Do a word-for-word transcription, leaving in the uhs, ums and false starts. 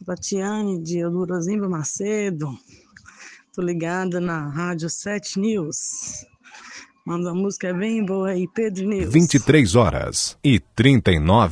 Tatiane de Eudorozinho Macedo. Tô ligada na Rádio sete News. Manda uma música bem boa aí, Pedro News. vinte e três horas e trinta e nove